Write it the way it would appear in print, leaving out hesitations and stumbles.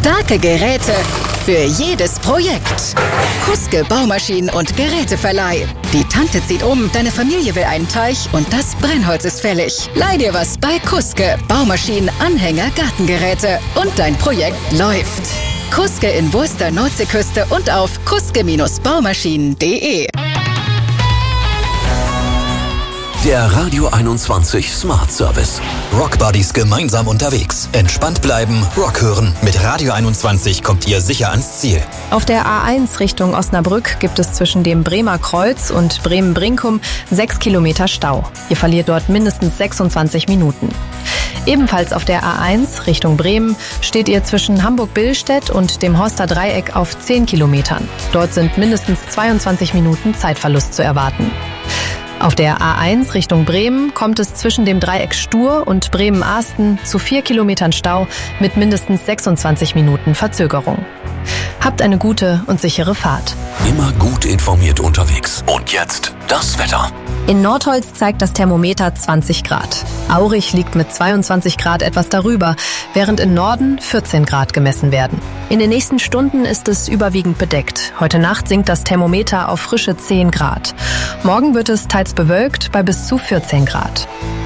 Starke Geräte für jedes Projekt. Kuske Baumaschinen und Geräteverleih. Die Tante zieht um, deine Familie will einen Teich und das Brennholz ist fällig. Leih dir was bei Kuske. Baumaschinen, Anhänger, Gartengeräte und dein Projekt läuft. Kuske in Wurster, Nordseeküste und auf kuske-baumaschinen.de. Der Radio 21 Smart Service. Rockbuddies gemeinsam unterwegs. Entspannt bleiben, Rock hören. Mit Radio 21 kommt ihr sicher ans Ziel. Auf der A1 Richtung Osnabrück gibt es zwischen dem Bremer Kreuz und Bremen-Brinkum 6 Kilometer Stau. Ihr verliert dort mindestens 26 Minuten. Ebenfalls auf der A1 Richtung Bremen steht ihr zwischen Hamburg-Billstedt und dem Horster Dreieck auf 10 Kilometern. Dort sind mindestens 22 Minuten Zeitverlust zu erwarten. Auf der A1 Richtung Bremen kommt es zwischen dem Dreieck Stur und Bremen-Ahsten zu 4 Kilometern Stau mit mindestens 26 Minuten Verzögerung. Habt eine gute und sichere Fahrt. Immer gut informiert unterwegs. Und jetzt das Wetter. In Nordholz zeigt das Thermometer 20 Grad. Aurich liegt mit 22 Grad etwas darüber, während im Norden 14 Grad gemessen werden. In den nächsten Stunden ist es überwiegend bedeckt. Heute Nacht sinkt das Thermometer auf frische 10 Grad. Morgen wird es teils bewölkt bei bis zu 14 Grad.